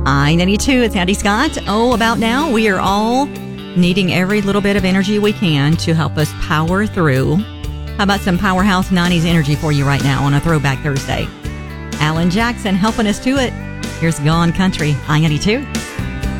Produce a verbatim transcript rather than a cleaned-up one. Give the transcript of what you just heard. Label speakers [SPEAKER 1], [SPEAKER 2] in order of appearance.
[SPEAKER 1] I ninety-two, it's Andy Scott. Oh, about now, we are all needing every little bit of energy we can to help us power through. How about some Powerhouse nineties energy for you right now on a Throwback Thursday? Alan Jackson helping us to it. Here's Gone Country, I ninety-two.